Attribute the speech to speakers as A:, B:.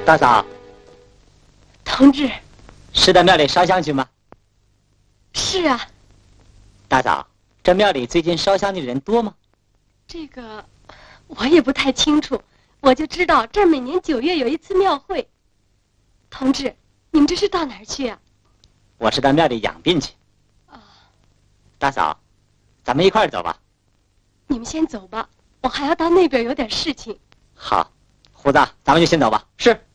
A: 大嫂，
B: 同志，
A: 是到庙里烧香去吗？
B: 是啊。
A: 大嫂，这庙里最近烧香的人多吗？
B: 这个我也不太清楚，我就知道这儿每年9月有一次庙会。同志，你们这是到哪儿去啊？
A: 我是到庙里养病去。大嫂，咱们一块儿走吧。
B: 你们先走吧，我还要到那边有点事情。
A: 好，胡子，咱们就先走吧。
C: 是。